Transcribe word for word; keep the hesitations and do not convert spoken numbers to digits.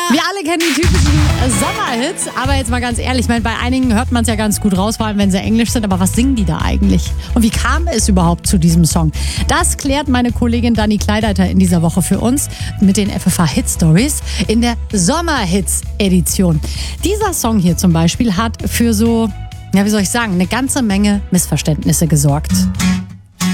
Wir alle kennen die typischen Sommerhits, aber jetzt mal ganz ehrlich, ich meine, bei einigen hört man es ja ganz gut raus, vor allem wenn sie englisch sind, aber was singen die da eigentlich? Und wie kam es überhaupt zu diesem Song? Das klärt meine Kollegin Dani Kleideiter in dieser Woche für uns mit den F F H Hit Stories in der Sommerhits-Edition. Dieser Song hier zum Beispiel hat für so, ja wie soll ich sagen, eine ganze Menge Missverständnisse gesorgt.